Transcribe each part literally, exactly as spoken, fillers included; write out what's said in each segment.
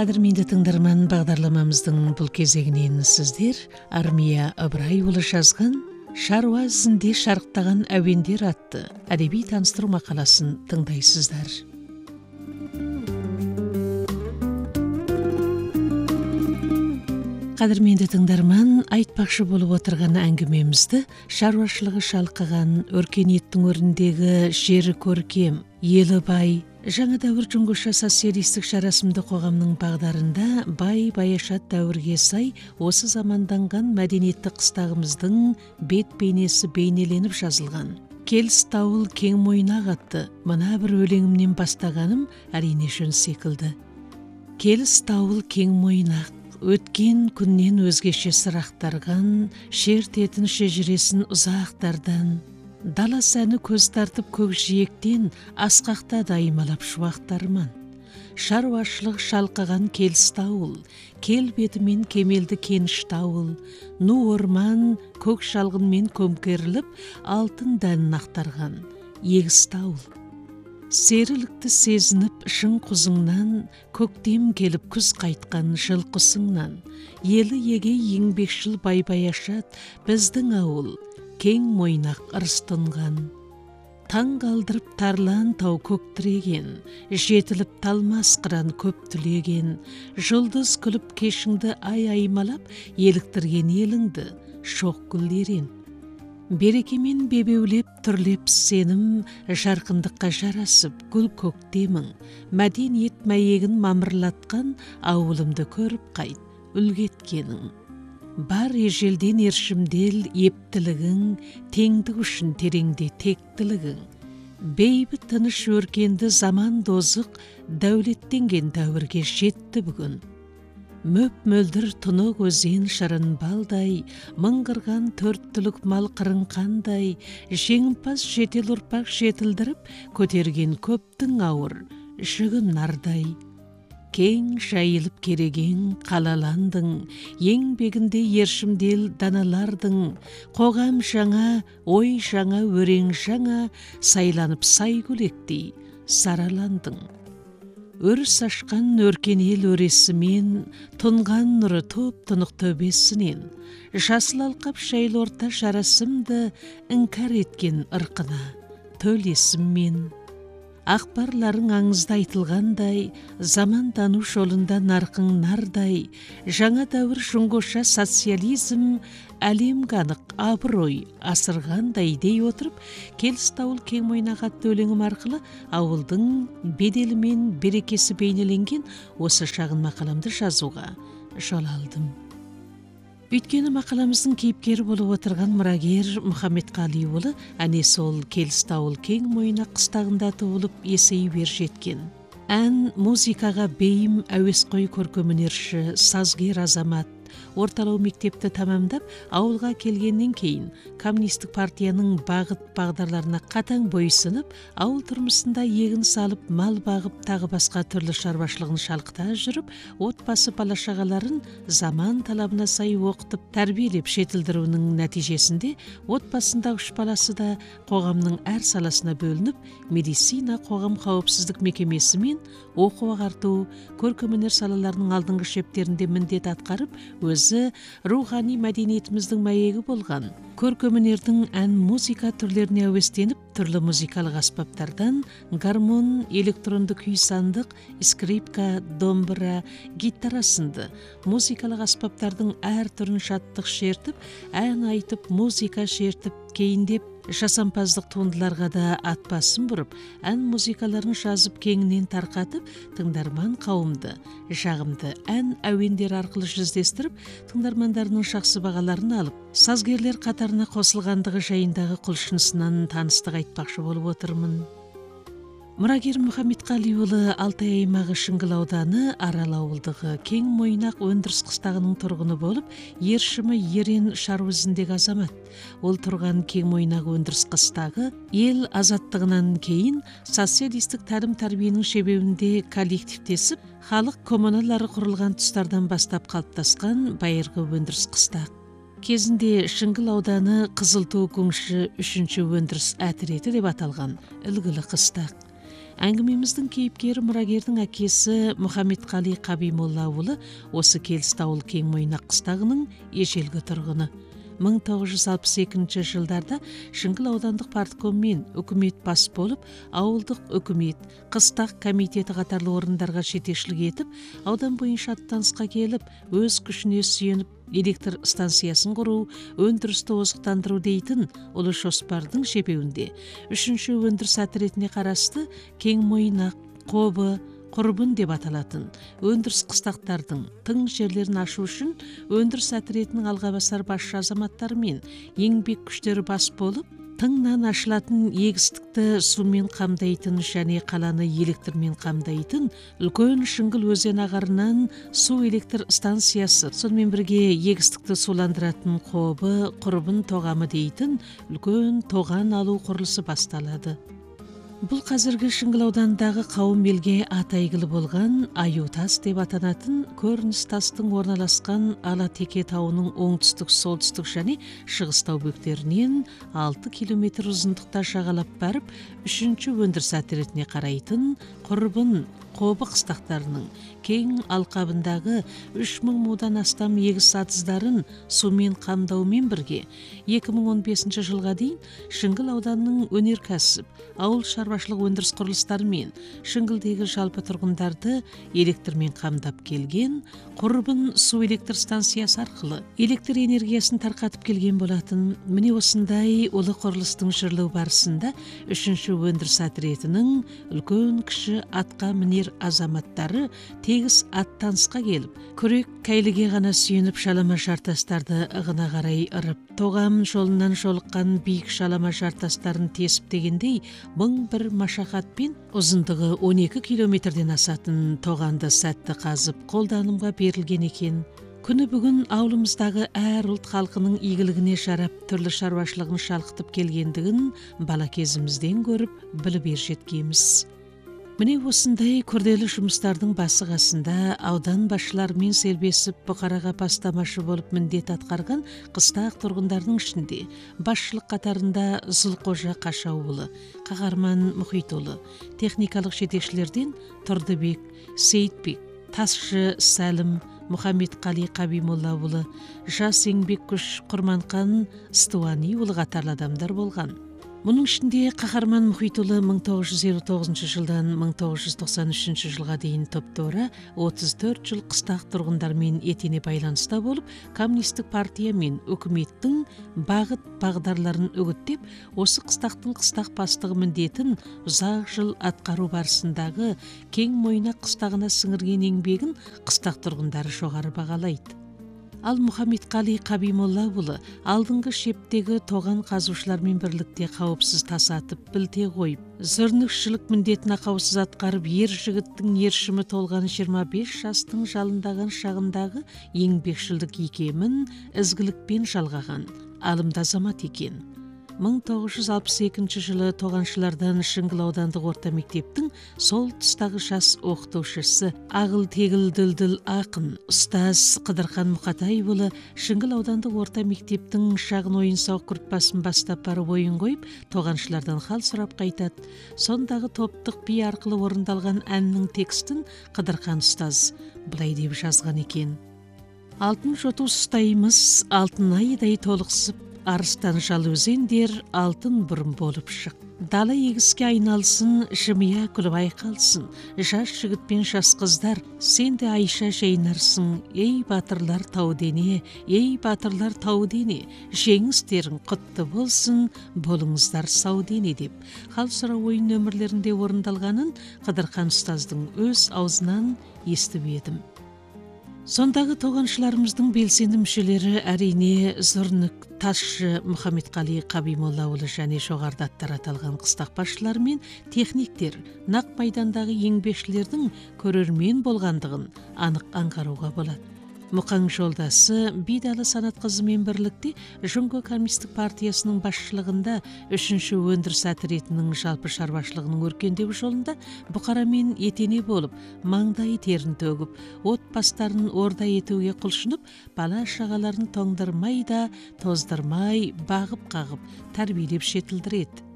Кадырменді тыңдарман, бағдарламамыздың бұл кезегінен сіздер Армия Ыбырайұлы жазған «Шаруа ізінде шарықтаған әуендер» атты әдеби таныстыру мақаласын тыңдайсыздар. Қадірменді тыңдарман, айтпақшы болып отырған әңгімемізді шаруашылығы шалқыған, өркениеттің өріндегі жері көркем, елі бай, жаңа дәуір жүңгіша социалистік жарасымды қоғамның бағдарында бай баяшат дәуірге сай осы заманданған мәдениетті қыстағымыздың бет бейнесі бейнеленіп жазылған. Келіс тауыл кең мойнақ атты мына бір өлеңімнен бастағаным әрине жөн секілді. Келіс тауыл кең мойнақ, өткен күннен өзгеше сырақтарған, шертетін шежіресін ұзақтардан, дала сәні көз тартып көкжиектен асқақта дайымалап шуақтарман. Шаруашылық шалқыған келіс тауыл, кел бетімен кемелді кеніш тауыл, ну орман көк шалғынмен көмкеріліп, алтын дәнін ақтарған егіс тауыл. Серілікті сезініп шың құзыңнан, көктем келіп күз қайтқан жыл құсыңнан, елі еге еңбекшіл бай-баяшат біздің ауыл, кең мойнақ ырыс тұнған. Таң қалдырып тарлан тау көк тіреген, жетіліп талмас қыран көп түлеген, жұлдыз күліп кешіңді ай аймалап, еліктірген еліңді шоқ гүлдерен. Берекемен бебеулеп түрлеп сенім, жарқындыққа жарасып гүл көктемің, мәдениет мәйегін мамырлатқан ауылымды көріп қайт, үлгеткенің. Бар ежелден ершімдел ептілігің, теңдік үшін тереңде тектілігің. Бейбіт тыныш өркенді заман дозық, дәулеттенген дәуірге жетті бүгін. Мөп мөлдір тұнық өзен шырын балдай, мыңғырған төрт түлік мал қырын қандай, жеңімпаз жетел ұрпақ жетілдіріп, көтерген көптің ауыр, жүгін нардай. Кең жайылып кереген қалаландың, еңбегінде ершімдел даналардың, қоғам жаңа, ой жаңа, өрен жаңа, сайланып сай гүлектей сараландың. Өріс ашқан өркен ел өресімен, тұнған нұры топ тұнық төбесінен, жасыл алқап шайлы орта жарасымды іңкәр еткен ырқына, төл есіммен. Ақпарларың аңызда айтылғандай, замандану жолында нарқың нардай, жаңа дәуір жүңгоша социализм, әлем ғанық абырой асырғандай дей отырып, келіс тауыл кең мойнақ атты өлеңім арқылы ауылдың беделі мен берекесі бейнеленген осы шағын мақаламды жазуға жол алдым. Өйткені мақаламыздың кейіпкері болып отырған мұрагер Мұхаммедқалиұлы әне сол келіс тауыл кең мойнақ қыстағында туылып есейіп ер жеткен. Ән, музыкаға бейім әуесқой көркемөнерші, сазгер азамат, орталау мектепті тамамдап, ауылға келгеннен кейін коммунистік партияның бағыт бағдарларына қатаң бойсынып, ауыл тұрмысында егін салып, мал бағып, тағы басқа түрлі шаруашылығын шалқыта жүріп, отбасы бала-шағаларын заман талабына сай оқытып, тәрбиелеп жетілдіруінің нәтижесінде отбасында үш баласы да қоғамның әр саласына бөлініп, медицина, қоғам қауіпсіздік мекемесі мен оқу ағарту, көркемөнер салаларының алдыңғы шептерінде міндет атқарып, өзі рухани мәдениетіміздің мәйегі болған көркемөнердің ән музыка түрлеріне әуестеніп, түрлі музыкалық аспаптардан гармон, электронды күй сандық, скрипка, домбыра, гитара сынды музыкалық аспаптардың әр түрін шаттық шертіп, ән айтып, музыка шертіп, кейіндеп жасампаздық туындыларға да ат басын бұрып, ән музыкаларын жазып кеңінен тарқатып, тыңдарман қауымды жағымды ән әуендер арқылы жүздестіріп, тыңдармандарының жақсы бағаларын алып, сазгерлер қатарына қосылғандығы жайындағы құлшынысынан таныстық айтпақшы болып отырмын. Мұрагер Мұхаммедқалиұлы Алтай аймағы Шыңғыл ауданы Арал ауылдығы кең мойнақ өндіріс қыстағының тұрғыны болып, ершімі ерен шаруа ізіндегі азамат. Ол тұрған кең мойнақ өндіріс қыстағы ел азаттығынан кейін социалистік тәлім тәрбиенің шебеуінде коллективтесіп, халық коммуналары құрылған тұстардан бастап қалыптасқан байырғы өндіріс қыстақ. Кезінде Шыңғыл ауданы Қызылту көңші үшінші өндіріс әтіреті деп аталған үлгілі қыстақ. Әңгімеміздің кейіпкері мұрагердің әкесі Мұхаммедқали Қабимолла ауылы осы Келістауыл кең мойнақ қыстағының ежелгі тұрғыны. мың тоғыз жүз алпыс екінші жылдарда Шыңғыл аудандық парткоммен үкімет бас болып, ауылдық үкімет, қыстақ комитеті қатарлы орындарға жетекшілік етіп, аудан бойынша аттанысқа келіп, өз күшіне сүйеніп, электр станциясын құру, өндірісті озықтандыру дейтін ұлы жоспардың шебеуінде үшінші өндіріс отрядіне қарасты кең мойнақ, қобы, құрбын деп аталатын өндіріс қыстақтардың тың жерлерін ашу үшін өндіріс отрядының алға басар басшы азаматтары мен еңбек күштері бас болып, тыңнан ашылатын егістікті сумен қамдайтын және қаланы электрмен қамдайтын үлкен Шыңғыл өзен ағарынан су электр станциясы, сонымен бірге егістікті суландыратын қобы, құрбын тоғамы дейтін үлкен тоған алу құрылысы басталады. Бұл қазіргі Шыңғыл ауданындағы қауым елге аты әйгілі болған Аю тас деп атанатын көрініс тастың орналасқан Ала-Теке тауының оңтүстік, солтүстік және шығыстау бөктерінен алты километр ұзындықта жағалап барып, үшінші өндіріс отрядіне қарайтын құрбын қобы қыстақтарының кең алқабындағы үш мың мудан астам егіс атыздарын сумен қамдаумен бірге екі мың он бесінші жылға дейін Шыңғыл ауданының өнеркәсіп, ауыл шаруашылық өндіріс құрылыстары мен Шыңғылдегі жалпы тұрғындарды электрмен қамдап келген құрбын су электр станциясы арқылы электр энергиясын тарқатып келген болатын. Міне осындай ұлы құрылыстың жүрілу барысында үшінші өндіріс отрядының үлкен кіші атқа мінер азаматтары тегіс аттанысқа келіп, күрек кәйліге ғана сүйеніп шалама жартастарды ығына қарай ырып, тоғам жолынан жолыққан биік шалама жартастарын тесіп дегендей мың бір машақатпен ұзындығы он екі километрден асатын тоғанды сәтті қазып қолданымға берілген екен. Күні бүгін ауылымыздағы әр ұлт халқының игілігіне жарап, түрлі шаруашылығын шалқытып келгендігін бала кезімізден көріп, біліп ержеткенбіз. Міне осындай күрделі жұмыстардың басы қасында аудан басшыларымен селбесіп бұқараға бастамашы болып міндет атқарған қыстақ тұрғындардың ішінде басшылық қатарында Зұлқожа Қашауұлы, Қағарман Мұхитұлы, техникалық жетекшілерден Тұрдыбек, Сейітбек, Тасшы Сәлім, Мұхаммедқали Қабимоллаұлы, жас еңбек күш Құрманқан Стуаниұлы қатарлы адамдар болған. Мұның ішінде Қаһарман Мұхитұлы мың тоғыз жүз елу тоғызыншы жылдан мың тоғыз жүз тоқсан үшінші жылға дейін топтора отыз төрт жыл қыстақ тұрғындармен етене байланыста болып, коммунистік партия мен үкіметтің бағыт бағдарларын үгіттеп, осы қыстақтың қыстақ бастығы міндетін ұзақ жыл атқару барысындағы кең мойнақ қыстағына сіңірген еңбегін қыстақ тұрғындары жоғары бағалайды. Ал Мұхаммедқали Қабимоллаұлы алдыңғы шептегі тоған қазушылармен бірлікте қауіпсіз тасатып, білте қойып, зөрнікшілік міндетін ақаусыз атқарып, ер жігіттің ершімі толған жиырма бес жастың жалындаған шағындағы еңбекшілдік икемін ізгілікпен жалғаған алымды азамат екен. мың тоғыз жүз алпыс екінші жылы тоғаншылардан Шыңғыл аудандық орта мектептің сол тұстағы жас оқытушысы, ағыл тегіл дүлділ ақын, ұстаз Қыдырхан Мұқатайұлы Шыңғыл аудандық орта мектептің шағын ойын-сауық күртпасын бастап барып ойын қойып, тоғаншылардан хал сұрап қайтады. Сондағы топтық би арқылы орындалған әннің текстін Қыдырхан ұстаз былай деп жазған екен: алтын жоту ұстаймыз, алтын айдай толықсып, арыстан жал өзендер алтын бұрым болып шық. Дала егіске айналсын, жымия күліп айқалсын. Жас жігіт пен жас қыздар, сен де Айша жайнарсың. Ей батырлар тау дене, ей батырлар тау дене. Жеңістерің құтты болсын, болыңыздар сау дене деп. Хал сұрау ойын нөмірлерінде орындалғанын Қыдырхан ұстаздың өз аузынан естіп едім. Сондағы тоғаншыларымыздың белсенді мүшелері әрине Зұрнық, Тасшы Мұхаммедқали Қабимоллаұлы және жоғарыда аттар аталған қыстақ басшылары мен техниктер нақ майдандағы еңбекшілердің көрермен болғандығын анық аңғаруға болады. Мұқаң жолдасы Бидалы Санат қызымен бірлікте Жұңго коммунистік партиясының басшылығында үшінші өндіріс отрядының жалпы шаруашылығының өркендеу жолында бұқарамен етене болып, маңдай терін төгіп, отбастарын орда етуге құлшынып, бала шағаларын тоңдырмай да, тоздырмай, бағып-қағып, тәрбиелеп жетілдіреді.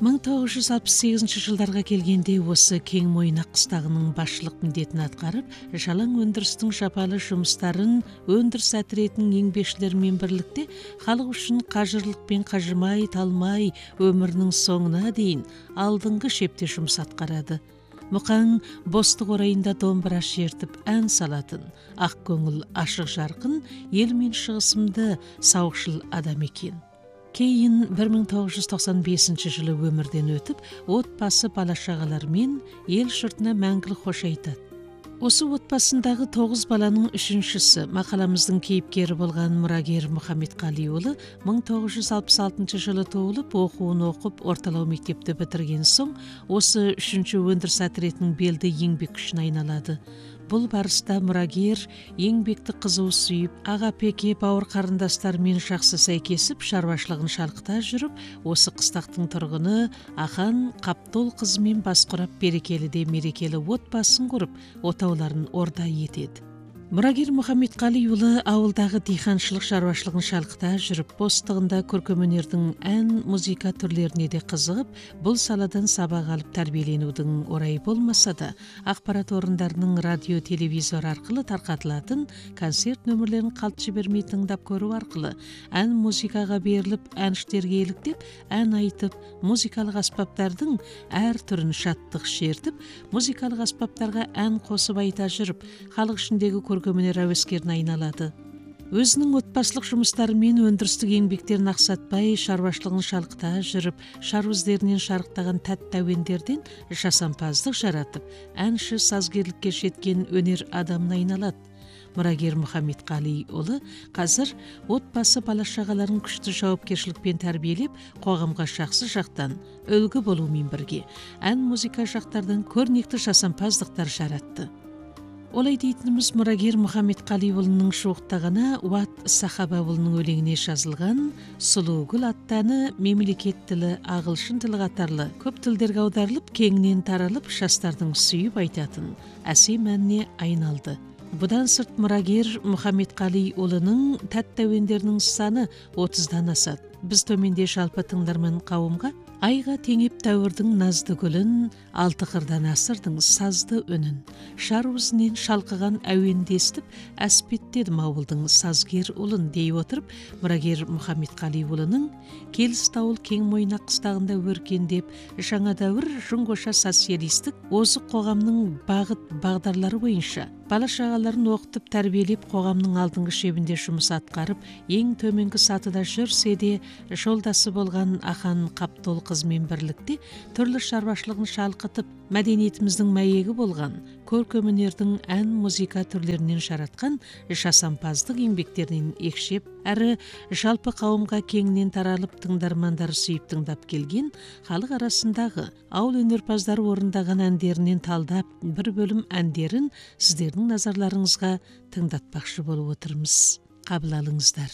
мың тогуз жүз алпыс сегизинчи жылдарга келгенде осы кең мойнак кыстагынын башчылык милдетин аткарып, жалаң өндүрүстүн жапалы жумуштарын өндүрүс атиретинин еңбекчилери менен бирликте халык үчүн кажырлыкпен кажымай, талмай өмүрүнүн соңуна дейин алдыңкы шепте жумуш аткарады. Мукаң бостук орайында домбура шертип ан салатын, ак көңүл, ашык жаркын, эл менен чыгысымды сабыкшыл адам экен. Кейін бир миң тогуз жүз токсон бешинчи жылы өмүрдөн өтүп, отбасы бала чагалары менен эл журтуна мәңгилик кош айтат. Осы отбасындагы тогуз баланын үчүнчүсү, макаламыздын кейипкери болгон Мурагер Мухаммедкали уулу миң тогуз жүз алпыс алтынчы жылы туулуп, окуун окуп, ортолоо мектепти битирген соң, осы үчүнчү өндүрүс атиретинин белди еңбек күчүнө айналады. Бул барыста Мурагер еңбекти кызуу сүйүп, ага пеке бауыр карындастары менен жакшы сайкесип, чарбачылыгын шалкыта жүрүп, осы кыстактын тургуну Ахан Каптол кызы менен бас курап, берекелиде мерекели отбасын куруп, отоолорун орда этет. Мурагер Мухаммедкали уулу ауылдагы дыйканчылык чарбачылыгын шалкыта жүрүп, бостугунда көркөм өнөрдүн ан музыка түрлөрүнө да кызыгып, бул саладан сабак алып тарбиеленүүдүн орайы болмаса да, акпарат орундарынын радио, телевизор аркылуу таркатылатын концерт нөмүрлөрүн калп жибермей тыңдап көрүү аркылуу ан музыкага берилип, анштерге иликтеп, ан айтып, музыкалык аспаптардын ар түрүн шаттык шертип, музыкалык аспаптарга ан косуп айта жүрүп, халык ичиндеги көркөмөнөр абескерине айналады. Өзүнүн отбасылык жумуштары менен өндүрүстүк еңбектерин аксатпай, чарбачылыгын шалкыта жүрүп, шар үздеринен шарыктаган таттуу әуендерден жасампаздык жаратып, аншы сазгерликке жеткен өнөр адамына айналат. Мурагер Мухаммедкали уулу казыр отбасы бала чагаларын күчтүү жоопкерчиликпен тарбиелеп, коомго жакшы жактан өлгү болуу менен бирге ан музыка жактардан көрнөктүү жасампаздыктар жаратты. Олай дейтініміз Мурагер Мухаммедкали уулунун шууктагана Уат Сахаба уулунун өлеңине жазылган Сулуу гүл аттаны мемлекет тили, агылшын тили катарлы көп тилдерге аударылып, кеңинен таралып, жаштардын сүйүп айтатын асем әніне айналды. Будан сырт Мурагер Мухаммедкали уулунун таттуу әуендеринин саны отуздан асат. Биз төмөнде жалпы тыңдарман кауымга айга теңеп дәуірдің назды гүлін, алты қырдан асырдың сазды үнін, шар өзінен шалқыған әуенді естіп, әспеттедім ауылдың сазгер ұлын дей отырып, Мурагер Мухаммедкали уулунун келіс тауыл кең мойнақ қыстағында өркендеп, жаңа дәуір жуңгоша социалистік озық қоғамның бағыт бағдарлары бойынша бала шағаларын оқытып тәрбиелеп қоғамның алдыңғы шебінде жұмыс атқарып, ең төменгі сатыда жүрсе де жолдасы болған Ахан Каптол кызмен бирликте түрлі чарбачылыгын шалкытып, мәдениетимиздин маегі болған көркөм өнөрдүн ан музыка түрлөрүнөн жараткан жасампаздык еңбектеринин экшеп, әрі жалпы кауымга кеңинен таралып тыңдармандары сүйүп тыңдап келген халык арасындагы ауыл өнөрпаздары орундаган әндеринен талдап, бір бөлүм әндерин сиздердин назарларыңызга тыңдатпакчы болуп отурбуз. Кабыл алыңыздар.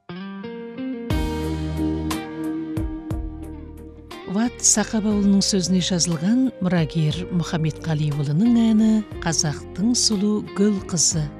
Уат Сахаба уулунун сөзүнө жазылган Мурагер Мухаммедкали уулунун әні «Қазақтың сұлу гүл қызы».